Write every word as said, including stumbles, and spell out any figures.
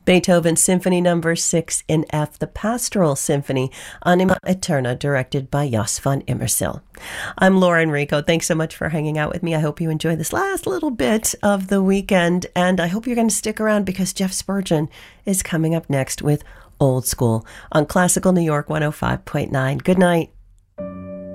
Beethoven Symphony Number six in F, the Pastoral Symphony, Anima Eterna, directed by Jos van Immersel. I'm Laura Enrico. Thanks so much for hanging out with me. I hope you enjoy this last little bit of the weekend, and I hope you're going to stick around because Jeff Spurgeon is coming up next with Old School on Classical New York one oh five point nine. Good night.